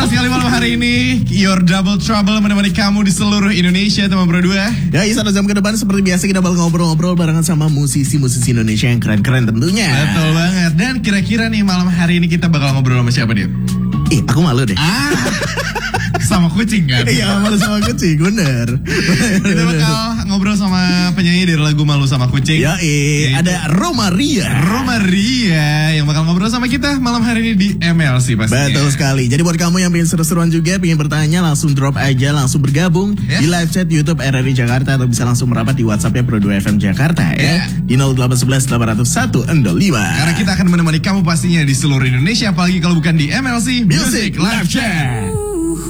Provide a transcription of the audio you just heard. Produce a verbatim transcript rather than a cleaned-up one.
Senang sekali malam hari ini Your Double Trouble menemani kamu di seluruh Indonesia, teman berdua. Ya, satu jam ke depan seperti biasa kita bakal ngobrol-ngobrol barengan sama musisi-musisi Indonesia yang keren-keren tentunya. Betul banget. Dan kira-kira nih malam hari ini kita bakal ngobrol sama siapa, Dit? Ih, aku malu deh. Ah, sama kucing kan? Iya, malu sama kucing, bener. Kita bakal ngobrol sama penyanyi dari lagu Malu Sama Kucing. Ya, eh, ada Roma Ria. Roma Ria yang bakal ngobrol sama kita malam hari ini di M L C pastinya. Betul sekali. Jadi buat kamu yang pengen seru-seruan juga, pengen bertanya, langsung drop aja, langsung bergabung yeah. di live chat YouTube R R I Jakarta atau bisa langsung merapat di WhatsAppnya Pro dua F M Jakarta ya, yeah. di nol delapan satu satu delapan nol satu nol lima. Karena kita akan menemani kamu pastinya di seluruh Indonesia, apalagi kalau bukan di M L C Music Live Chat.